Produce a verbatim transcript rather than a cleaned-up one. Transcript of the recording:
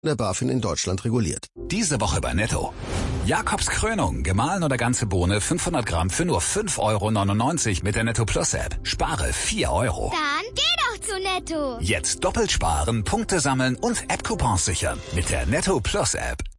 der BaFin in Deutschland reguliert. Diese Woche bei Netto. Jakobs Krönung, gemahlen oder ganze Bohne, fünfhundert Gramm für nur fünf Euro neunundneunzig mit der Netto Plus App. Spare vier Euro. Dann geh doch zu Netto. Jetzt doppelt sparen, Punkte sammeln und App-Coupons sichern mit der Netto Plus App.